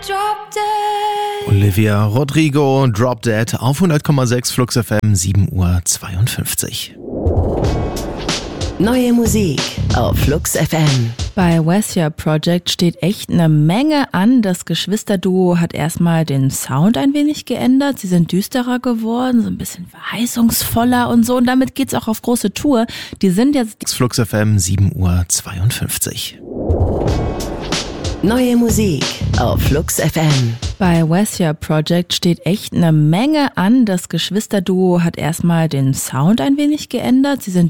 Olivia Rodrigo, Drop Dead auf 100,6 Flux FM, 7:52 Uhr. Neue Musik auf Flux FM. Bei Westia Project steht echt eine Menge an. Das Geschwisterduo hat erstmal den Sound ein wenig geändert. Sie sind düsterer geworden, so ein bisschen verheißungsvoller und so. Und damit geht's auch auf große Tour. Die sind jetzt... Flux FM, 7:52 Uhr. Neue Musik auf Flux FM. Bei Westia Project steht echt eine Menge an. Das Geschwisterduo hat erstmal den Sound ein wenig geändert. Sie sind